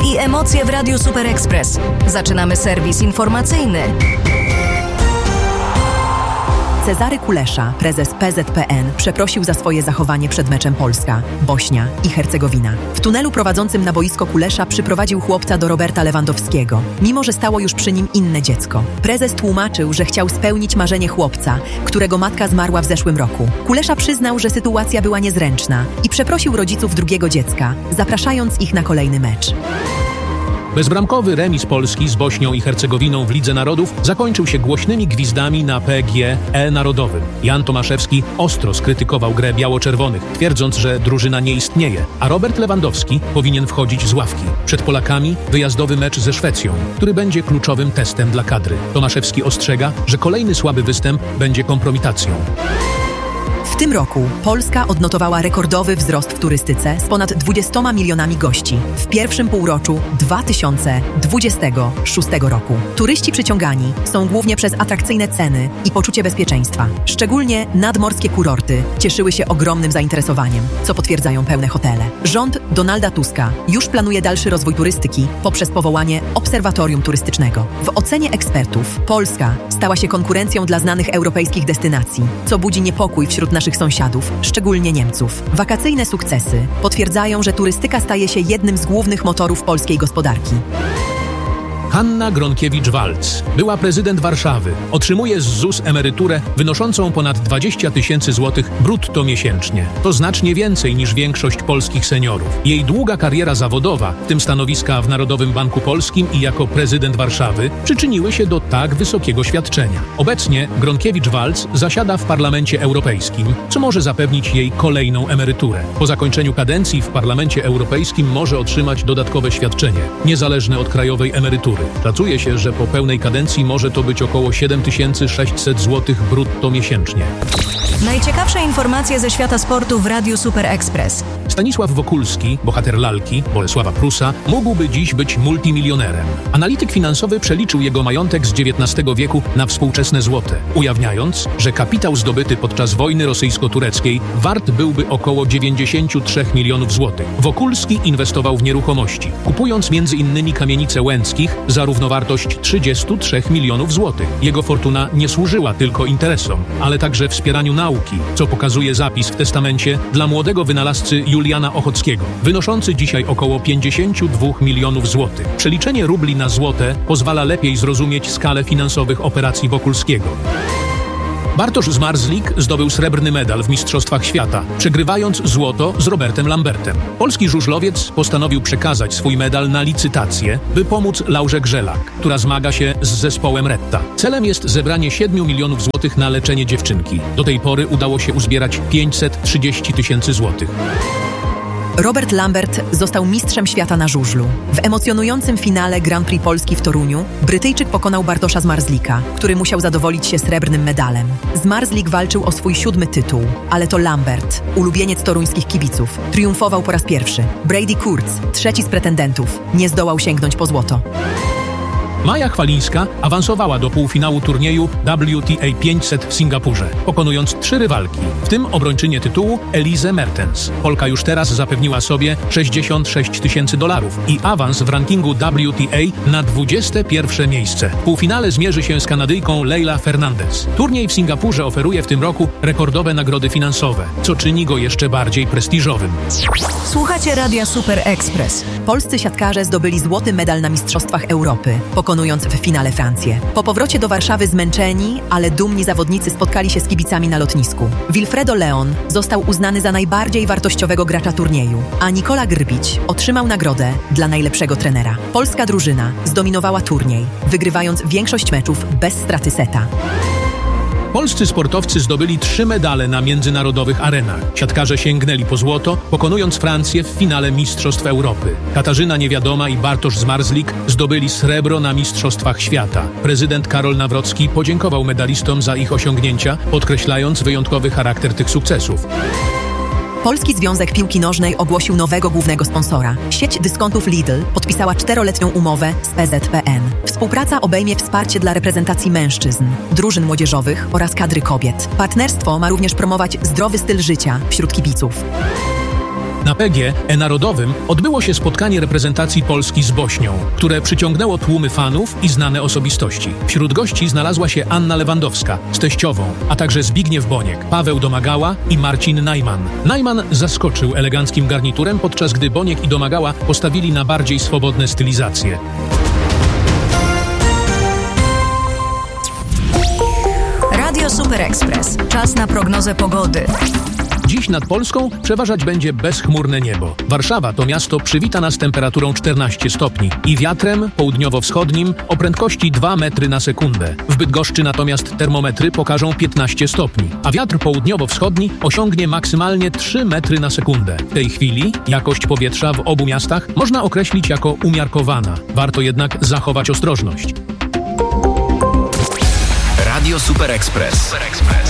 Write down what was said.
sport i emocje w Radiu Super Express. Zaczynamy serwis informacyjny. Cezary Kulesza, prezes PZPN, przeprosił za swoje zachowanie przed meczem Polska, Bośnia i Hercegowina. W tunelu prowadzącym na boisko Kulesza przyprowadził chłopca do Roberta Lewandowskiego, mimo że stało już przy nim inne dziecko. Prezes tłumaczył, że chciał spełnić marzenie chłopca, którego matka zmarła w zeszłym roku. Kulesza przyznał, że sytuacja była niezręczna i przeprosił rodziców drugiego dziecka, zapraszając ich na kolejny mecz. Bezbramkowy remis Polski z Bośnią i Hercegowiną w Lidze Narodów zakończył się głośnymi gwizdami na PGE Narodowym. Jan Tomaszewski ostro skrytykował grę biało-czerwonych, twierdząc, że drużyna nie istnieje, a Robert Lewandowski powinien wchodzić z ławki. Przed Polakami wyjazdowy mecz ze Szwecją, który będzie kluczowym testem dla kadry. Tomaszewski ostrzega, że kolejny słaby występ będzie kompromitacją. W tym roku Polska odnotowała rekordowy wzrost w turystyce z ponad 20 milionami gości w pierwszym półroczu 2026 roku. Turyści przyciągani są głównie przez atrakcyjne ceny i poczucie bezpieczeństwa. Szczególnie nadmorskie kurorty cieszyły się ogromnym zainteresowaniem, co potwierdzają pełne hotele. Rząd Donalda Tuska już planuje dalszy rozwój turystyki poprzez powołanie obserwatorium turystycznego. W ocenie ekspertów Polska stała się konkurencją dla znanych europejskich destynacji, co budzi niepokój wśród naszych sąsiadów, szczególnie Niemców. Wakacyjne sukcesy potwierdzają, że turystyka staje się jednym z głównych motorów polskiej gospodarki. Hanna Gronkiewicz-Waltz, była prezydent Warszawy, otrzymuje z ZUS emeryturę wynoszącą ponad 20 000 złotych brutto miesięcznie. To znacznie więcej niż większość polskich seniorów. Jej długa kariera zawodowa, w tym stanowiska w Narodowym Banku Polskim i jako prezydent Warszawy, przyczyniły się do tak wysokiego świadczenia. Obecnie Gronkiewicz-Waltz zasiada w Parlamencie Europejskim, co może zapewnić jej kolejną emeryturę. Po zakończeniu kadencji w Parlamencie Europejskim może otrzymać dodatkowe świadczenie, niezależne od krajowej emerytury. Szacuje się, że po pełnej kadencji może to być około 7600 zł brutto miesięcznie. Najciekawsze informacje ze świata sportu w Radiu Super Express. Stanisław Wokulski, bohater lalki Bolesława Prusa, mógłby dziś być multimilionerem. Analityk finansowy przeliczył jego majątek z XIX wieku na współczesne złote, ujawniając, że kapitał zdobyty podczas wojny rosyjsko-tureckiej wart byłby około 93 milionów złotych. Wokulski inwestował w nieruchomości, kupując m.in. kamienice Łęckich za równowartość 33 milionów złotych. Jego fortuna nie służyła tylko interesom, ale także wspieraniu nauki, co pokazuje zapis w testamencie dla młodego wynalazcy Juliana Ochockiego, wynoszący dzisiaj około 52 milionów złotych. Przeliczenie rubli na złote pozwala lepiej zrozumieć skalę finansowych operacji Wokulskiego. Bartosz Zmarzlik zdobył srebrny medal w Mistrzostwach Świata, przegrywając złoto z Robertem Lambertem. Polski żużlowiec postanowił przekazać swój medal na licytację, by pomóc Laurze Grzelak, która zmaga się z zespołem Retta. Celem jest zebranie 7 milionów złotych na leczenie dziewczynki. Do tej pory udało się uzbierać 530 000 złotych. Robert Lambert został mistrzem świata na żużlu. W emocjonującym finale Grand Prix Polski w Toruniu Brytyjczyk pokonał Bartosza Zmarzlika, który musiał zadowolić się srebrnym medalem. Zmarzlik walczył o swój 7. tytuł, ale to Lambert, ulubieniec toruńskich kibiców, triumfował po raz pierwszy. Brady Kurtz, trzeci z pretendentów, nie zdołał sięgnąć po złoto. Maja Chwalińska awansowała do półfinału turnieju WTA 500 w Singapurze, pokonując 3 rywalki, w tym obrończynię tytułu Elizę Mertens. Polka już teraz zapewniła sobie $66 000 i awans w rankingu WTA na 21. miejsce. W półfinale zmierzy się z Kanadyjką Leila Fernandez. Turniej w Singapurze oferuje w tym roku rekordowe nagrody finansowe, co czyni go jeszcze bardziej prestiżowym. Słuchacie Radia Super Express. Polscy siatkarze zdobyli złoty medal na Mistrzostwach Europy, pokonując w finale Francję. Po powrocie do Warszawy zmęczeni, ale dumni zawodnicy spotkali się z kibicami na lotnisku. Wilfredo Leon został uznany za najbardziej wartościowego gracza turnieju, a Nikola Grbić otrzymał nagrodę dla najlepszego trenera. Polska drużyna zdominowała turniej, wygrywając większość meczów bez straty seta. Polscy sportowcy zdobyli 3 medale na międzynarodowych arenach. Siatkarze sięgnęli po złoto, pokonując Francję w finale Mistrzostw Europy. Katarzyna Niewiadoma i Bartosz Zmarzlik zdobyli srebro na Mistrzostwach Świata. Prezydent Karol Nawrocki podziękował medalistom za ich osiągnięcia, podkreślając wyjątkowy charakter tych sukcesów. Polski Związek Piłki Nożnej ogłosił nowego głównego sponsora. Sieć dyskontów Lidl podpisała 4-letnią umowę z PZPN. Współpraca obejmie wsparcie dla reprezentacji mężczyzn, drużyn młodzieżowych oraz kadry kobiet. Partnerstwo ma również promować zdrowy styl życia wśród kibiców. Na PGE Narodowym odbyło się spotkanie reprezentacji Polski z Bośnią, które przyciągnęło tłumy fanów i znane osobistości. Wśród gości znalazła się Anna Lewandowska z teściową, a także Zbigniew Boniek, Paweł Domagała i Marcin Najman. Najman zaskoczył eleganckim garniturem, podczas gdy Boniek i Domagała postawili na bardziej swobodne stylizacje. Radio Super Express. Czas na prognozę pogody. Dziś nad Polską przeważać będzie bezchmurne niebo. Warszawa to miasto przywita nas temperaturą 14 stopni i wiatrem południowo-wschodnim o prędkości 2 metry na sekundę. W Bydgoszczy natomiast termometry pokażą 15 stopni, a wiatr południowo-wschodni osiągnie maksymalnie 3 metry na sekundę. W tej chwili jakość powietrza w obu miastach można określić jako umiarkowana. Warto jednak zachować ostrożność. Radio Super Express.